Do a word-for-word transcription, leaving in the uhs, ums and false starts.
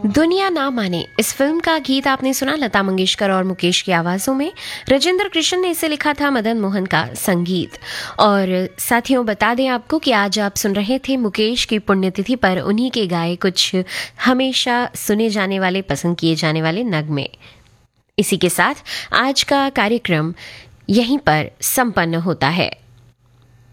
दुनिया ना माने इस फिल्म का गीत आपने सुना लता मंगेशकर और मुकेश की आवाज़ों में। राजेंद्र कृष्ण ने इसे लिखा था, मदन मोहन का संगीत। और साथियों, बता दें आपको कि आज आप सुन रहे थे मुकेश की पुण्यतिथि पर उन्हीं के गाए कुछ हमेशा सुने जाने वाले, पसंद किए जाने वाले नगमे। इसी के साथ आज का कार्यक्रम यहीं पर संपन्न होता है।